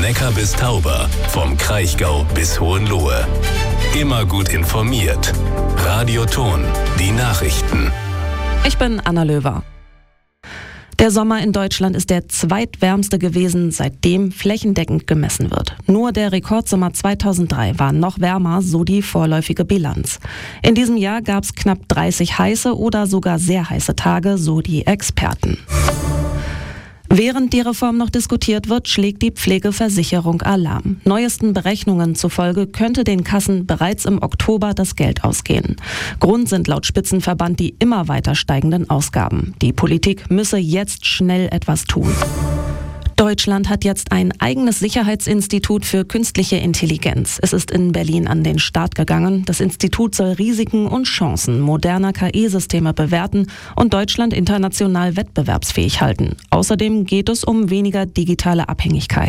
Neckar bis Tauber, vom Kraichgau bis Hohenlohe. Immer gut informiert. Radio Thon, die Nachrichten. Ich bin Anna Löwer. Der Sommer in Deutschland ist der zweitwärmste gewesen, seitdem flächendeckend gemessen wird. Nur der Rekordsommer 2003 war noch wärmer, so die vorläufige Bilanz. In diesem Jahr gab es knapp 30 heiße oder sogar sehr heiße Tage, so die Experten. Während die Reform noch diskutiert wird, schlägt die Pflegeversicherung Alarm. Neuesten Berechnungen zufolge könnte den Kassen bereits im Oktober das Geld ausgehen. Grund sind laut Spitzenverband die immer weiter steigenden Ausgaben. Die Politik müsse jetzt schnell etwas tun. Deutschland hat jetzt ein eigenes Sicherheitsinstitut für künstliche Intelligenz. Es ist in Berlin an den Start gegangen. Das Institut soll Risiken und Chancen moderner KI-Systeme bewerten und Deutschland international wettbewerbsfähig halten. Außerdem geht es um weniger digitale Abhängigkeit.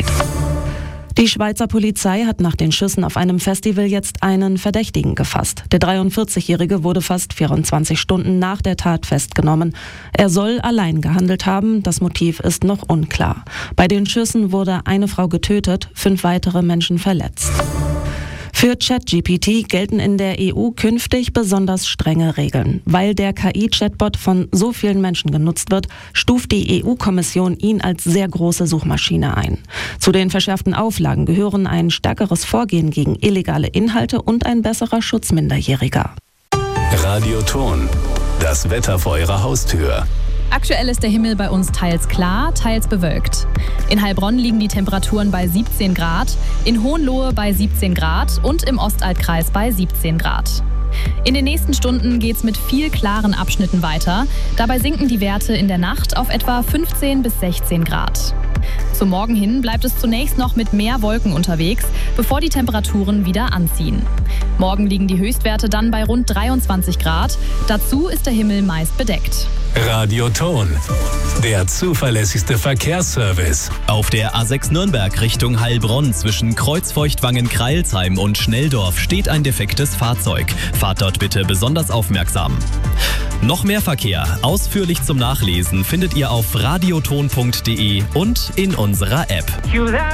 Die Schweizer Polizei hat nach den Schüssen auf einem Festival jetzt einen Verdächtigen gefasst. Der 43-Jährige wurde fast 24 Stunden nach der Tat festgenommen. Er soll allein gehandelt haben, das Motiv ist noch unklar. Bei den Schüssen wurde eine Frau getötet, 5 weitere Menschen verletzt. Für ChatGPT gelten in der EU künftig besonders strenge Regeln. Weil der KI-Chatbot von so vielen Menschen genutzt wird, stuft die EU-Kommission ihn als sehr große Suchmaschine ein. Zu den verschärften Auflagen gehören ein stärkeres Vorgehen gegen illegale Inhalte und ein besserer Schutz Minderjähriger. Radio Thon, das Wetter vor Ihrer Haustür. Aktuell ist der Himmel bei uns teils klar, teils bewölkt. In Heilbronn liegen die Temperaturen bei 17 Grad, in Hohenlohe bei 17 Grad und im Ostalbkreis bei 17 Grad. In den nächsten Stunden geht's mit viel klaren Abschnitten weiter. Dabei sinken die Werte in der Nacht auf etwa 15 bis 16 Grad. Zum Morgen hin bleibt es zunächst noch mit mehr Wolken unterwegs, bevor die Temperaturen wieder anziehen. Morgen liegen die Höchstwerte dann bei rund 23 Grad. Dazu ist der Himmel meist bedeckt. Radio Thon, der zuverlässigste Verkehrsservice. Auf der A6 Nürnberg Richtung Heilbronn zwischen Kreuzfeuchtwangen-Kreilsheim und Schnelldorf steht ein defektes Fahrzeug. Fahrt dort bitte besonders aufmerksam. Noch mehr Verkehr, ausführlich zum Nachlesen, findet ihr auf radiothon.de und in unserer App.